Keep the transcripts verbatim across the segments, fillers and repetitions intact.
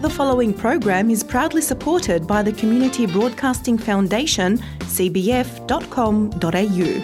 The following program is proudly supported by the Community Broadcasting Foundation, c b f dot com dot a u.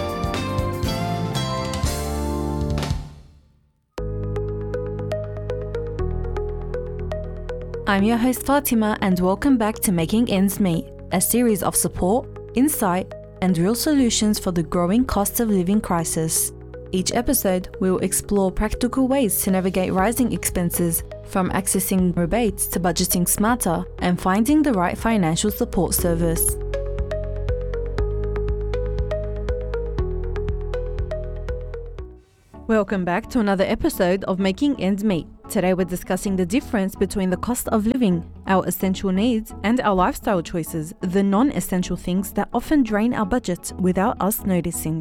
I'm your host Fatima, and welcome back to Making Ends Meet, a series of support, insight, and real solutions for the growing cost of living crisis. Each episode, we'll explore practical ways to navigate rising expenses, from accessing rebates to budgeting smarter and finding the right financial support service. Welcome back to another episode of Making Ends Meet. Today we're discussing the difference between the cost of living, our essential needs, and our lifestyle choices, the non-essential things that often drain our budgets without us noticing.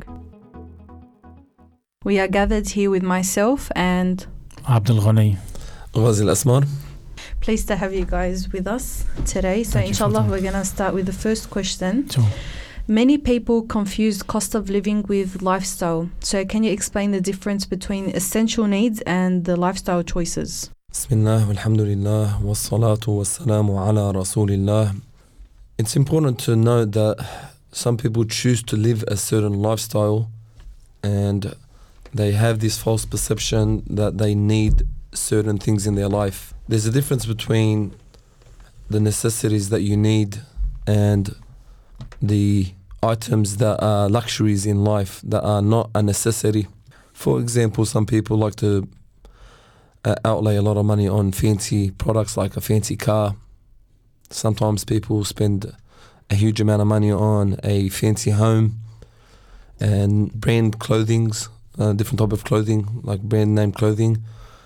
We are gathered here with myself and Abdul Ghani. Ghazi Al-Asmar. Pleased to have you guys with us today. So Thank inshallah, you, we're going to start with the first question. Sure. Many people confuse cost of living with lifestyle. So can you explain the difference between essential needs and the lifestyle choices? Bismillah, alhamdulillah, wassalatu wassalamu ala rasulillah. It's important to note that some people choose to live a certain lifestyle and they have this false perception that they need certain things in their life. There's a difference between the necessities that you need and the items that are luxuries in life that are not a necessity. For example, some people like to uh, outlay a lot of money on fancy products like a fancy car. Sometimes people spend a huge amount of money on a fancy home and brand clothings, uh, different type of clothing like brand name clothing.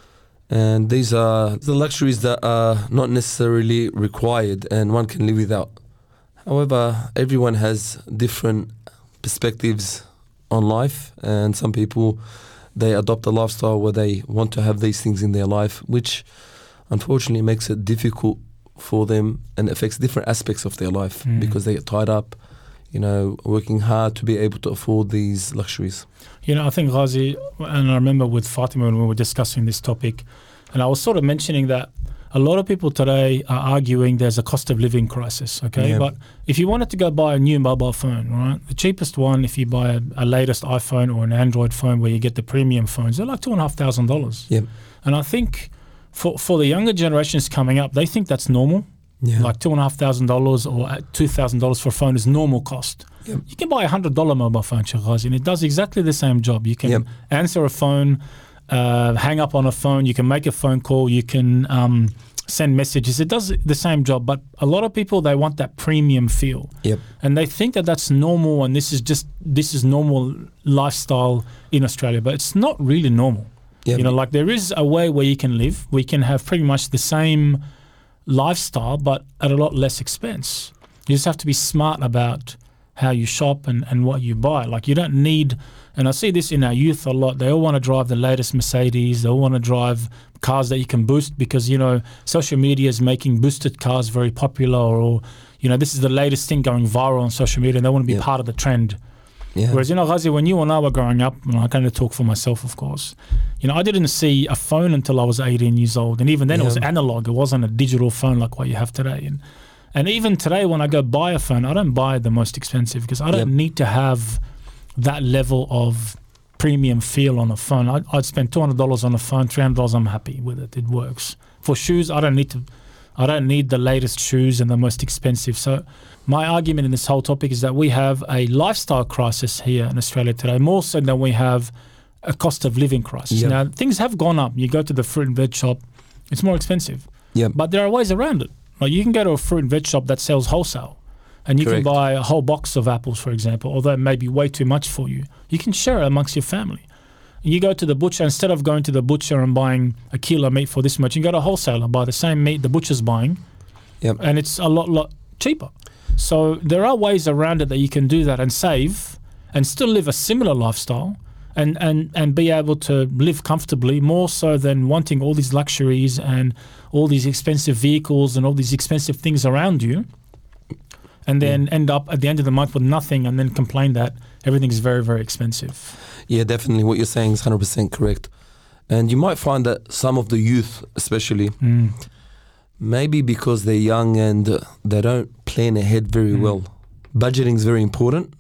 And these are the luxuries that are not necessarily required and one can live without. However, everyone has different perspectives on life, and some people, they adopt a lifestyle where they want to have these things in their life, which unfortunately makes it difficult for them and affects different aspects of their life mm. because they get tied up, you know, working hard to be able to afford these luxuries. You know, I think Ghazi, and I remember with Fatima when we were discussing this topic, and I was sort of mentioning that a lot of people today are arguing there's a cost of living crisis, okay? Yeah. But if you wanted to go buy a new mobile phone, right, the cheapest one, if you buy a, a latest iPhone or an Android phone where you get the premium phones, they're like two and a half thousand dollars. Yep. And I think for for the younger generations coming up, they think that's normal. Yeah. Like two and a half thousand dollars or two thousand dollars for a phone is normal cost. Yep. You can buy a hundred dollar mobile phone, Sheikh Ghazi, and it does exactly the same job. You can Yep. answer a phone, uh, hang up on a phone, you can make a phone call, you can um, send messages. It does the same job, but a lot of people, they want that premium feel. Yep. And they think that that's normal and this is just, this is normal lifestyle in Australia, but it's not really normal. Yep. You know, like there is a way where you can live. We can have pretty much the same lifestyle, but at a lot less expense. You just have to be smart about how you shop and, and what you buy. Like you don't need, and I see this in our youth a lot, they all want to drive the latest Mercedes, they all want to drive cars that you can boost because, you know, social media is making boosted cars very popular, or, you know, this is the latest thing going viral on social media and they want to be yep. part of the trend. Yeah. Whereas, you know, Ghazi, when you and I were growing up, and I can only talk for myself, of course, you know, I didn't see a phone until I was eighteen years old. And even then yeah. it was analog. It wasn't a digital phone like what you have today. And and even today when I go buy a phone, I don't buy the most expensive because I don't yep. need to have that level of premium feel on a phone. I'd, I'd spend two hundred dollars on a phone, three hundred dollars, I'm happy with it. It works. For shoes, I don't need to, I don't need the latest shoes and the most expensive. So my argument in this whole topic is that we have a lifestyle crisis here in Australia today, more so than we have a cost of living crisis. Yep. Now, things have gone up. You go to the fruit and veg shop, it's more expensive. Yep. But there are ways around it. Like you can go to a fruit and veg shop that sells wholesale and you Correct. can buy a whole box of apples, for example, although it may be way too much for you. You can share it amongst your family. You go to the butcher, instead of going to the butcher and buying a kilo of meat for this much, you go to a wholesaler, buy the same meat the butcher's buying, Yep. and it's a lot, lot cheaper. So there are ways around it that you can do that and save and still live a similar lifestyle and, and, and be able to live comfortably, more so than wanting all these luxuries and all these expensive vehicles and all these expensive things around you, and then yeah. end up at the end of the month with nothing and then complain that everything's very, very expensive. Yeah, definitely. What you're saying is one hundred percent correct. And you might find that some of the youth, especially, mm. Maybe because they're young and uh, they don't plan ahead very Mm. well. Budgeting is very important,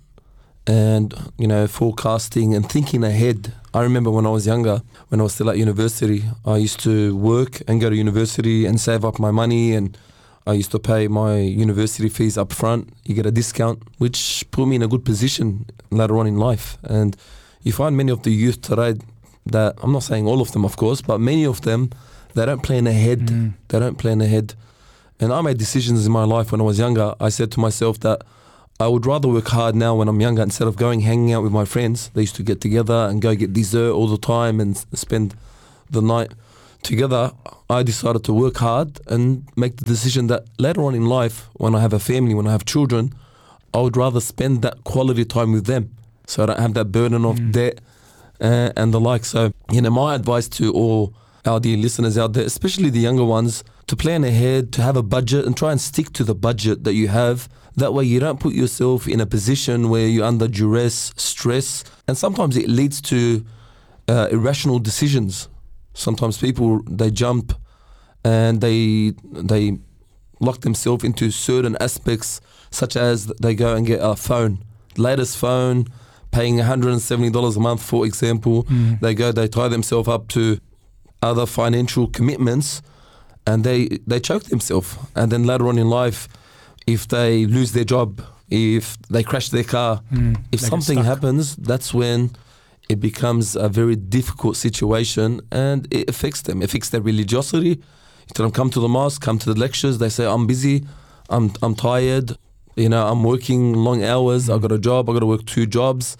and you know, forecasting and thinking ahead. I remember when I was younger, when I was still at university, I used to work and go to university and save up my money, and I used to pay my university fees up front. You get a discount, which put me in a good position later on in life. And you find many of the youth today that, I'm not saying all of them, of course, but many of them, they don't plan ahead. Mm. They don't plan ahead. And I made decisions in my life when I was younger. I said to myself that I would rather work hard now when I'm younger instead of going hanging out with my friends. They used to get together and go get dessert all the time and s- spend the night together. I decided to work hard and make the decision that later on in life, when I have a family, when I have children, I would rather spend that quality time with them, so I don't have that burden of Mm. debt uh, and the like. So, you know, my advice to all our dear listeners out there, especially the younger ones, to plan ahead, to have a budget and try and stick to the budget that you have. That way you don't put yourself in a position where you're under duress, stress, and sometimes it leads to uh, irrational decisions. Sometimes people, they jump and they they lock themselves into certain aspects, such as they go and get a phone, latest phone, paying one hundred seventy dollars a month, for example. Mm. They go, they tie themselves up to other financial commitments, and they, they choke themselves. And then later on in life, if they lose their job, if they crash their car, Mm. if They get something stuck. happens, that's when it becomes a very difficult situation, and it affects them. It affects their religiosity. You tell them, come to the mosque, come to the lectures. They say, I'm busy, I'm I'm tired, you know, I'm working long hours, I've got a job, I've got to work two jobs.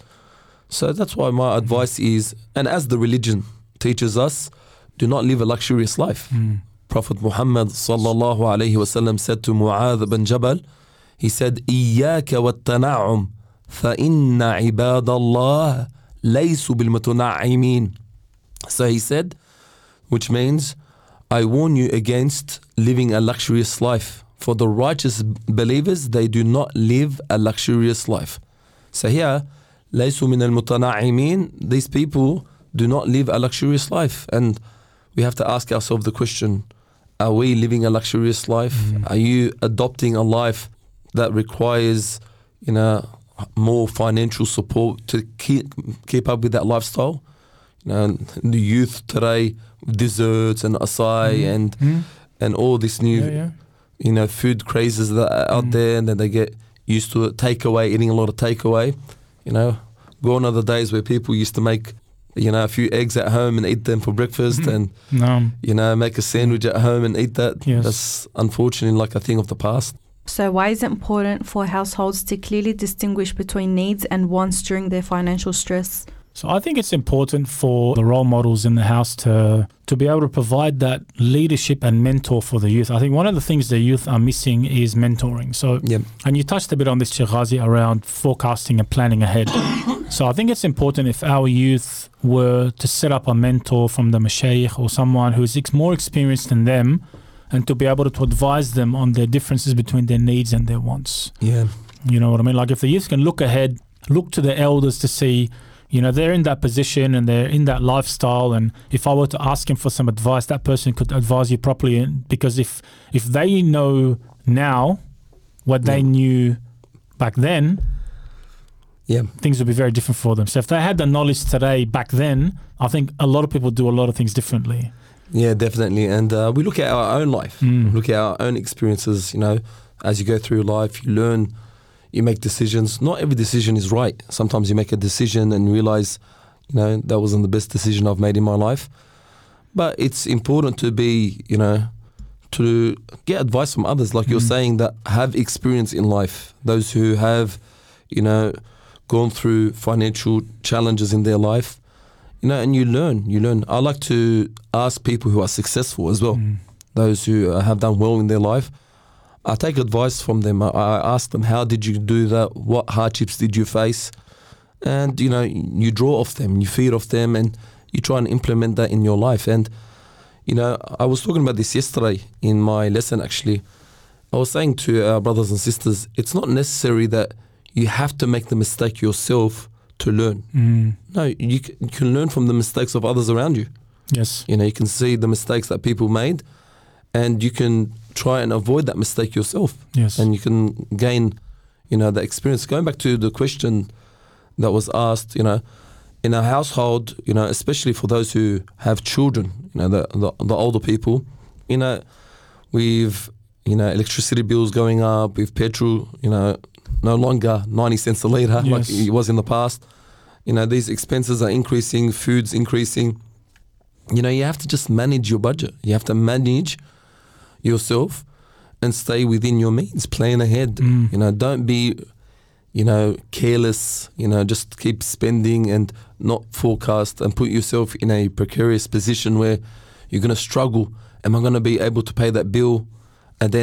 So that's why my advice is, and as the religion teaches us, do not live a luxurious life. Mm. Prophet Muhammad sallallahu alayhi wasallam said to Mu'adh bin Jabal, he said, إِيَّاكَ وَالتَّنَعُّمْ فَإِنَّ عِبَادَ اللَّهِ لَيْسُوا بِالْمُتَنَعِّمِينَ. So he said, which means, I warn you against living a luxurious life. For the righteous believers, they do not live a luxurious life. So here, لَيْسُوا مِنَ الْمُتَنَعِّمِينَ, these people do not live a luxurious life. And we have to ask ourselves the question, are we living a luxurious life? Mm. Are you adopting a life that requires, you know, more financial support to keep keep up with that lifestyle? You know, the youth today, desserts and acai Mm. and Mm. and all this new, Yeah, yeah. you know, food crazes that are out Mm. there, and then they get used to it, takeaway, eating a lot of takeaway. You know, gone are the days where people used to make, you know, a few eggs at home and eat them for breakfast, Mhm. and No. you know, make a sandwich at home and eat that. Yes. That's unfortunately like a thing of the past. So why is it important for households to clearly distinguish between needs and wants during their financial stress? So I think it's important for the role models in the house to to be able to provide that leadership and mentor for the youth. I think one of the things the youth are missing is mentoring. So, Yeah. and you touched a bit on this, Sheikh Ghazi, around forecasting and planning ahead. So I think it's important if our youth were to set up a mentor from the mashayikh or someone who's ex- more experienced than them, and to be able to advise them on the differences between their needs and their wants. Yeah. You know what I mean? Like if the youth can look ahead, look to the elders to see, you know, they're in that position and they're in that lifestyle, and if I were to ask him for some advice, that person could advise you properly. And because if if they know now what they Yeah. knew back then, Yeah. things would be very different for them. So if they had the knowledge today back then, I think a lot of people do a lot of things differently. Yeah, definitely. And uh, we look at our own life, Mm. look at our own experiences. You know, as you go through life, you learn, you make decisions. Not every decision is right. Sometimes you make a decision and realize, you know, that wasn't the best decision I've made in my life. But it's important to be, you know, to get advice from others, like you're Mm. saying, that have experience in life. Those who have, you know, gone through financial challenges in their life, you know, and you learn, you learn. I like to ask people who are successful as well, Mm. those who uh, have done well in their life. I take advice from them. I, I ask them, how did you do that? What hardships did you face? And, you know, you draw off them, you feed off them, and you try and implement that in your life. And, you know, I was talking about this yesterday in my lesson, actually. I was saying to our brothers and sisters, it's not necessary that you have to make the mistake yourself to learn. Mm. No, you, c- you can learn from the mistakes of others around you. Yes. You know, you can see the mistakes that people made, and you can try and avoid that mistake yourself. Yes. And you can gain, you know, the experience. Going back to the question that was asked, you know, in a household, you know, especially for those who have children, you know, the the, the older people, you know, we've, you know, electricity bills going up, we've petrol, you know, no longer ninety cents a litre like Yes. it was in the past. You know, these expenses are increasing, food's increasing. You know, you have to just manage your budget. You have to manage yourself and stay within your means, plan ahead. Mm. You know, don't be, you know, careless, you know, just keep spending and not forecast and put yourself in a precarious position where you're going to struggle. Am I going to be able to pay that bill?